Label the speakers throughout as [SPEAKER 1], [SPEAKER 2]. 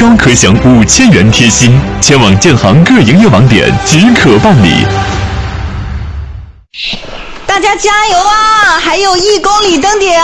[SPEAKER 1] 高可享5000元贴薪，前往建行各营业网点即可办理。
[SPEAKER 2] 大家加油啊！还有1公里登顶。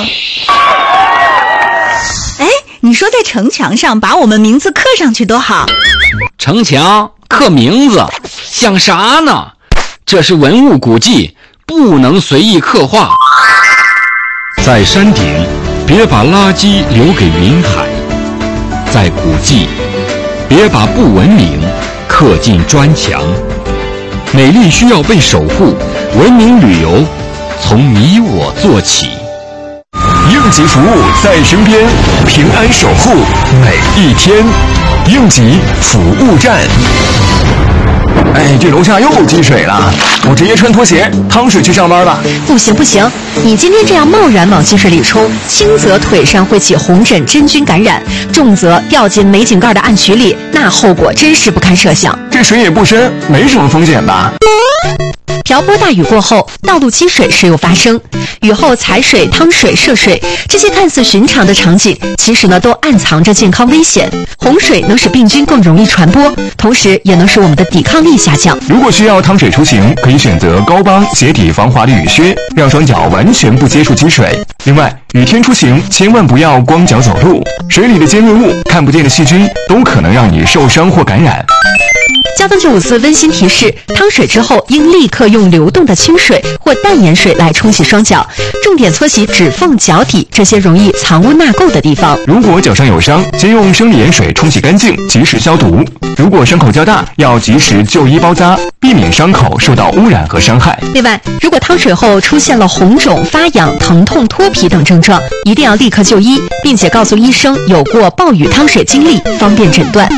[SPEAKER 2] 哎，你说在城墙上把我们名字刻上去多好。
[SPEAKER 3] 城墙刻名字像啥呢？这是文物古迹，不能随意刻画。
[SPEAKER 4] 在山顶，别把垃圾留给云海；在古迹，别把不文明刻进砖墙。美丽需要被守护，文明旅游从你我做起。
[SPEAKER 1] 应急服务在身边，平安守护每一天。应急服务站。
[SPEAKER 5] 哎，这楼下又积水了，我直接穿拖鞋趟水去上班吧。
[SPEAKER 6] 不行不行，你今天这样贸然往积水里冲，轻则腿上会起红疹真菌感染，重则掉进煤井盖的暗渠里，那后果真是不堪设想。
[SPEAKER 5] 这水也不深，没什么风险吧？
[SPEAKER 6] 瓢泼大雨过后，道路积水时有发生。雨后踩水、趟水、涉水，这些看似寻常的场景，其实呢都暗藏着健康危险。洪水能使病菌更容易传播，同时也能使我们的抵抗力下降。
[SPEAKER 5] 如果需要趟水出行，可以选择高帮鞋底防滑的雨靴，让双脚完全不接触积水。另外，雨天出行千万不要光脚走路，水里的尖锐物、看不见的细菌都可能让你受伤或感染。
[SPEAKER 6] 交通954温馨提示：趟水之后应立刻用流动的清水或淡盐水来冲洗双脚，重点搓洗指缝、脚底这些容易藏污纳垢的地方。
[SPEAKER 5] 如果脚上有伤，先用生理盐水冲洗干净，及时消毒。如果伤口较大，要及时就医包扎，避免伤口受到污染和伤害。
[SPEAKER 6] 另外，如果趟水后出现了红肿、发痒、疼痛、脱皮等症状，一定要立刻就医，并且告诉医生有过暴雨趟水经历，方便诊断。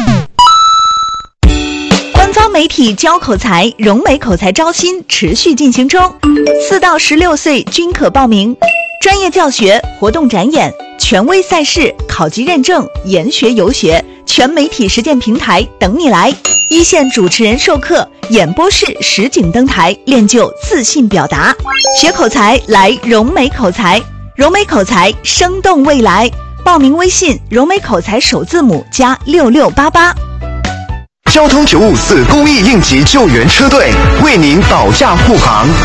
[SPEAKER 2] 官方媒体教口才，融美口才招新持续进行中，4到16岁均可报名。专业教学、活动展演、权威赛事、考级认证、研学游学，全媒体实践平台等你来。一线主持人授课，演播室实景登台，练就自信表达。学口才来融美口才，融美口才生动未来。报名微信融美口才首字母加6688。
[SPEAKER 7] 交通954公益应急救援车队为您保驾护航。